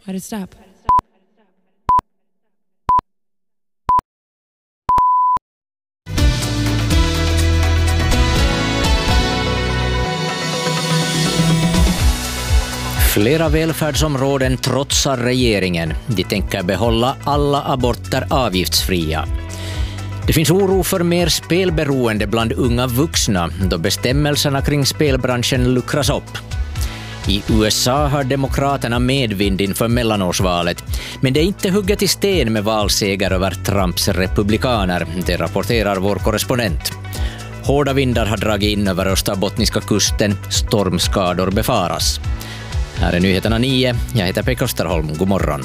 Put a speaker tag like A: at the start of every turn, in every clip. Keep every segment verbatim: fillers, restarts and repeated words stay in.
A: Let it stop.
B: Flera välfärdsområden trotsar regeringen. De tänker behålla alla aborter avgiftsfria. Det finns oro för mer spelberoende bland unga vuxna då bestämmelserna kring spelbranschen luckras upp. I U S A har demokraterna medvind inför mellanårsvalet, men det är inte hugget i sten med valseger över Trumps republikaner, det rapporterar vår korrespondent. Hårda vindar har dragit in över österbottniska kusten, stormskador befaras. Här är nyheterna nio. Jag heter Pekka Österholm. God morgon.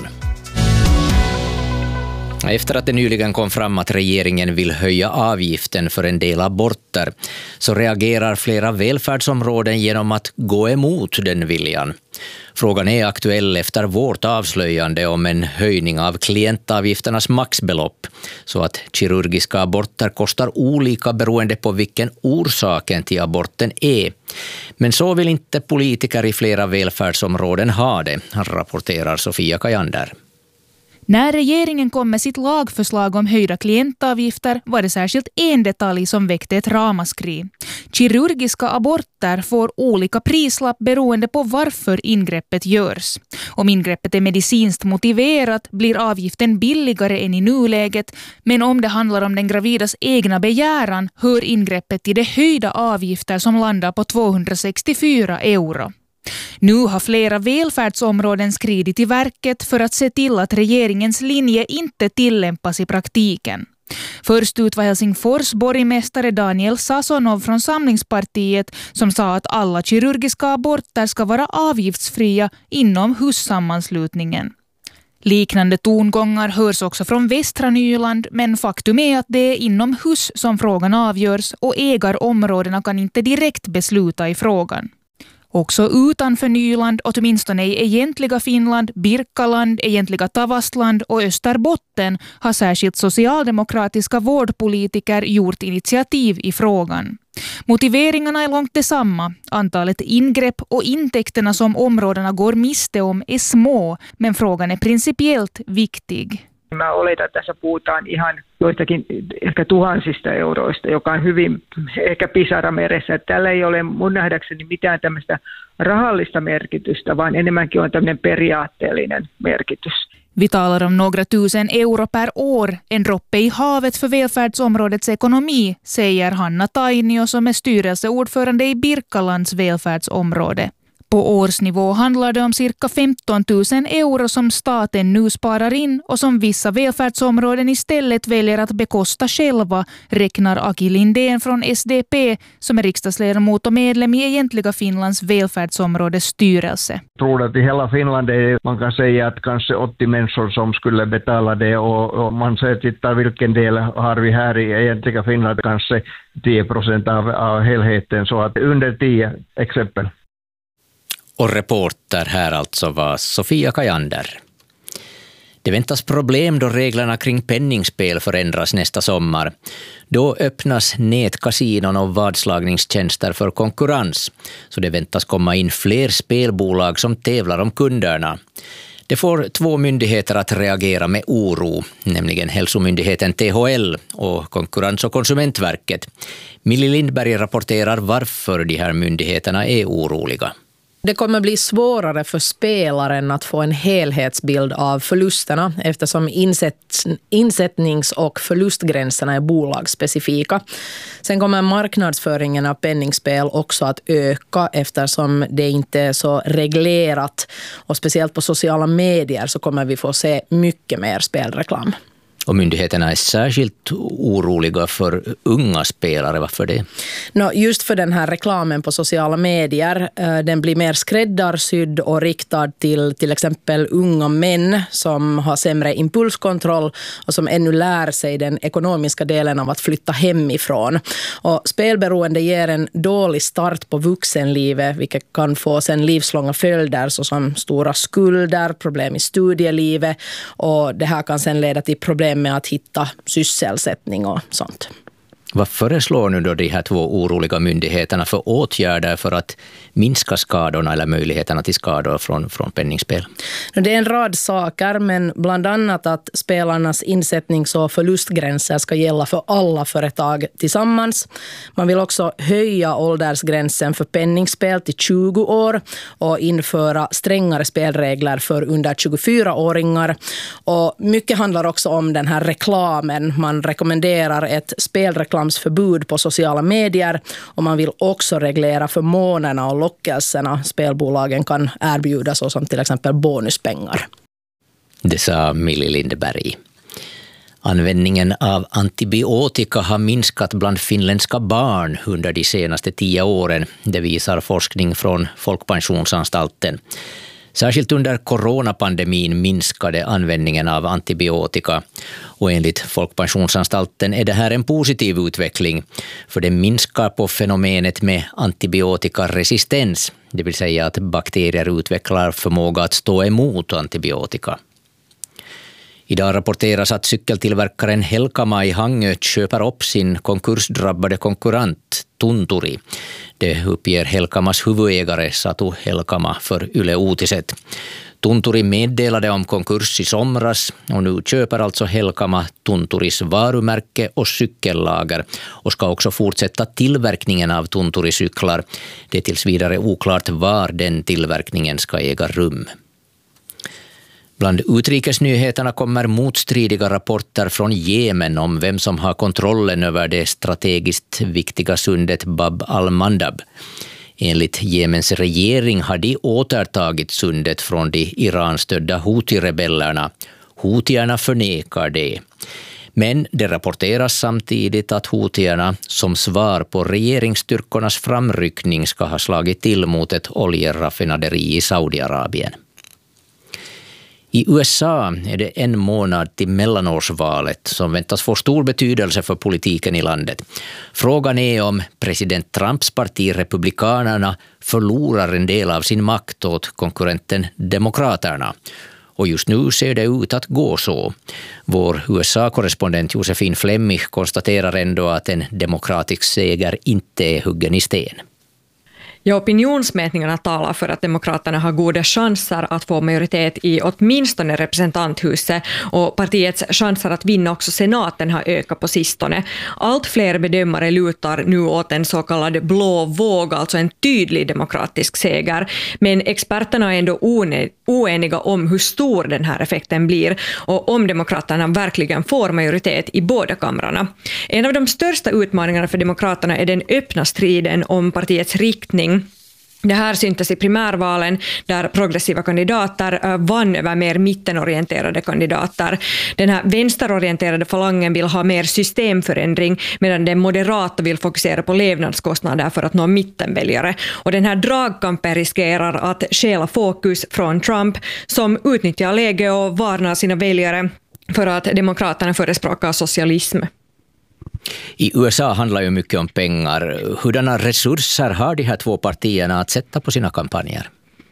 B: Efter att det nyligen kom fram att regeringen vill höja avgiften för en del aborter så reagerar flera välfärdsområden genom att gå emot den viljan. Frågan är aktuell efter vårt avslöjande om en höjning av klientavgifternas maxbelopp så att kirurgiska aborter kostar olika beroende på vilken orsaken till aborten är. Men så vill inte politiker i flera välfärdsområden ha det, rapporterar Sofia Kajander.
C: När regeringen kom med sitt lagförslag om höjda klientavgifter var det särskilt en detalj som väckte ett ramaskri. Kirurgiska aborter får olika prislapp beroende på varför ingreppet görs. Om ingreppet är medicinskt motiverat blir avgiften billigare än i nuläget, men om det handlar om den gravidas egna begäran hör ingreppet till de höjda avgifter som landar på tvåhundrasextiofyra euro. Nu har flera välfärdsområden skridit till verket för att se till att regeringens linje inte tillämpas i praktiken. Först ut var Helsingfors borgmästare Daniel Sasonov från Samlingspartiet som sa att alla kirurgiska aborter ska vara avgiftsfria inom hussammanslutningen. Liknande tongångar hörs också från Västra Nyland, men faktum är att det är inom hus som frågan avgörs och ägarområdena kan inte direkt besluta i frågan. Också utanför Nyland, åtminstone i egentliga Finland, Birkaland, egentliga Tavastland och Österbotten har särskilt socialdemokratiska vårdpolitiker gjort initiativ i frågan. Motiveringarna är långt detsamma. Antalet ingrepp och intäkterna som områdena går miste om är små, men frågan är principiellt viktig.
D: Mä oletan, että tässä puhutaan ihan joistakin ehkä tuhansista euroista, joka on hyvin ehkä pisara meressä. Että tällä ei ole mun nähdäkseni mitään tämmöistä rahallista merkitystä, vaan enemmänkin on tämmöinen periaatteellinen merkitys.
C: Vi talar om några tusen euro per år, en droppe i havet för välfärdsområdets ekonomi, säger Hanna Tainio som är styrelseordförande i Birkalands välfärdsområde. På årsnivå handlar det om cirka femton tusen euro som staten nu sparar in och som vissa välfärdsområden istället väljer att bekosta själva, räknar Aki Lindén från S D P som är riksdagsledamot och medlem i egentliga Finlands välfärdsområdes styrelse.
E: Jag tror att i hela Finland är, man kan säga att kanske åttio människor som skulle betala det och, och man ser tittar vilken del har vi här i egentliga Finland, kanske tio procent av, av helheten, så att under tio exempel.
B: Och reporter här alltså var Sofia Kajander. Det väntas problem då reglerna kring penningspel förändras nästa sommar. Då öppnas nätkasinon och vadslagningstjänster för konkurrens. Så det väntas komma in fler spelbolag som tävlar om kunderna. Det får två myndigheter att reagera med oro, nämligen hälsomyndigheten T H L och Konkurrens- och konsumentverket. Millie Lindberg rapporterar varför de här myndigheterna är oroliga.
F: Det kommer bli svårare för spelaren att få en helhetsbild av förlusterna eftersom insätt, insättnings- och förlustgränserna är bolagsspecifika. Sen kommer marknadsföringen av penningspel också att öka eftersom det inte är så reglerat. Och speciellt på sociala medier så kommer vi få se mycket mer spelreklam.
B: Och myndigheterna är särskilt oroliga för unga spelare. Varför det?
F: No, just för den här reklamen på sociala medier. Den blir mer skräddarsydd och riktad till till exempel unga män som har sämre impulskontroll och som ännu lär sig den ekonomiska delen av att flytta hemifrån. Och spelberoende ger en dålig start på vuxenlivet, vilket kan få sen livslånga följder såsom stora skulder, problem i studielivet, och det här kan sen leda till problem med att hitta sysselsättning och sånt.
B: Vad föreslår nu då de här två oroliga myndigheterna för åtgärder för att minska skadorna eller möjligheterna till skador från, från penningspel?
F: Det är en rad saker, men bland annat att spelarnas insättnings- och förlustgränser ska gälla för alla företag tillsammans. Man vill också höja åldersgränsen för penningspel till tjugo år och införa strängare spelregler för under tjugofyra-åringar. Och mycket handlar också om den här reklamen. Man rekommenderar ett spelreklamsförbud på sociala medier och man vill också reglera förmånerna och lockelserna spelbolagen kan erbjuda, så som till exempel bonuspengar.
B: Det sa Millie Lindeberg. Användningen av antibiotika har minskat bland finländska barn under de senaste tio åren. Det visar forskning från Folkpensionsanstalten. Särskilt under coronapandemin minskade användningen av antibiotika. Och enligt Folkpensionsanstalten är det här en positiv utveckling, för det minskar på fenomenet med antibiotikaresistens, det vill säga att bakterier utvecklar förmåga att stå emot antibiotika. Idag rapporteras att cykeltillverkaren Helkama i Hangö köper upp sin konkursdrabbade konkurrent Tunturi. Det uppger Helkamas huvudägare Satu Helkama för Yle Uutiset. Tunturi meddelade om konkurs i somras och nu köper alltså Helkama Tunturis varumärke och cykellager och ska också fortsätta tillverkningen av Tunturicyklar. Det är tills vidare oklart var den tillverkningen ska äga rum. Bland utrikesnyheterna kommer motstridiga rapporter från Jemen om vem som har kontrollen över det strategiskt viktiga sundet Bab al-Mandab. Enligt Jemens regering har de återtagit sundet från de Iran-stödda Houthi-rebellerna. Houtierna förnekar det. Men det rapporteras samtidigt att Houtierna som svar på regeringsstyrkornas framryckning ska ha slagit till mot ett oljeraffinaderi i Saudiarabien. I U S A är det en månad till mellanårsvalet som väntas få stor betydelse för politiken i landet. Frågan är om president Trumps parti Republikanerna förlorar en del av sin makt åt konkurrenten Demokraterna. Och just nu ser det ut att gå så. Vår U S A-korrespondent Josefin Flemmich konstaterar ändå att en demokratisk seger inte är huggen i sten.
A: Ja, opinionsmätningarna talar för att Demokraterna har goda chanser att få majoritet i åtminstone representanthuset, och partiets chanser att vinna också senaten har ökat på sistone. Allt fler bedömare lutar nu åt en så kallad blå våg, alltså en tydlig demokratisk seger. Men experterna är ändå oeniga om hur stor den här effekten blir och om Demokraterna verkligen får majoritet i båda kamrarna. En av de största utmaningarna för Demokraterna är den öppna striden om partiets riktning. Det här syntes i primärvalen där progressiva kandidater vann över mer mittenorienterade kandidater. Den här vänsterorienterade falangen vill ha mer systemförändring, medan den moderata vill fokusera på levnadskostnader för att nå mittenväljare. Och den här dragkampen riskerar att stjäla fokus från Trump, som utnyttjar läge och varnar sina väljare för att Demokraterna förespråkar socialism.
B: I U S A handlar ju mycket om pengar. Hurdana resurser har de här två partierna att sätta på sina kampanjer?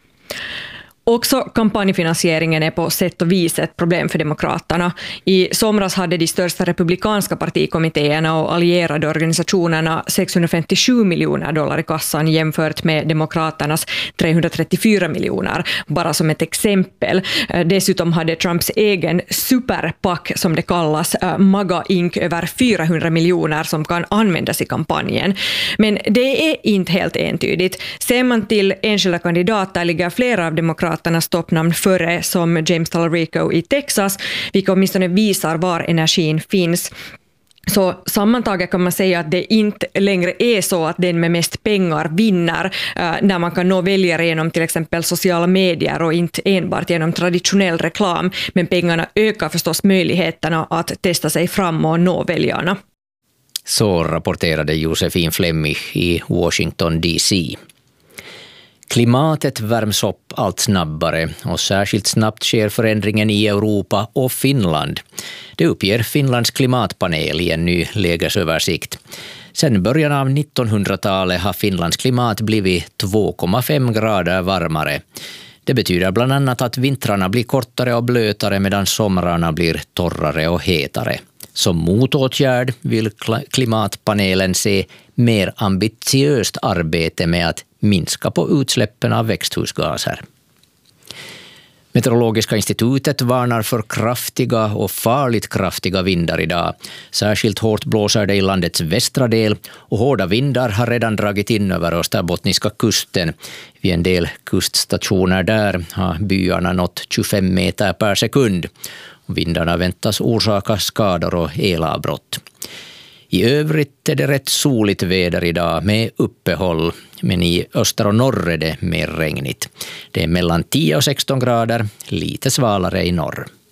A: Också kampanjfinansieringen är på sätt och vis ett problem för Demokraterna. I somras hade de största republikanska partikommittéerna och allierade organisationerna sexhundrafemtiosju miljoner dollar i kassan jämfört med Demokraternas trehundratrettiofyra miljoner, bara som ett exempel. Dessutom hade Trumps egen superpack, som det kallas, MAGA Incorporated, över fyrahundra miljoner som kan användas i kampanjen. Men det är inte helt entydigt. Ser man till enskilda kandidater ligger flera av Demokraterna toppnamn före, som James Talarico i Texas, vilka åtminstone visar var energin finns. Så sammantaget kan man säga att det inte längre är så att den med mest pengar vinner, uh, när man kan nå väljare genom till exempel sociala medier och inte enbart genom traditionell reklam. Men pengarna ökar förstås möjligheterna att testa sig fram och nå väljarna.
B: Så rapporterade Josefin Flemmich i Washington D C. Klimatet värms upp allt snabbare och särskilt snabbt sker förändringen i Europa och Finland. Det uppger Finlands klimatpanel i en ny lägesöversikt. Sedan början av nittonhundratalet har Finlands klimat blivit två komma fem grader varmare. Det betyder bland annat att vintrarna blir kortare och blötare medan somrarna blir torrare och hetare. Som motåtgärd vill klimatpanelen se mer ambitiöst arbete med att minska på utsläppen av växthusgaser. Meteorologiska institutet varnar för kraftiga och farligt kraftiga vindar idag. Särskilt hårt blåser det i landets västra del och hårda vindar har redan dragit in över österbottniska kusten. Vid en del kuststationer där har byarna nått tjugofem meter per sekund. Vindarna väntas orsaka skador och elavbrott. I övrigt är det rätt soligt väder idag med uppehåll, men i öster och norr är det mer regnigt. Det är mellan tio och sexton grader, lite svalare i norr.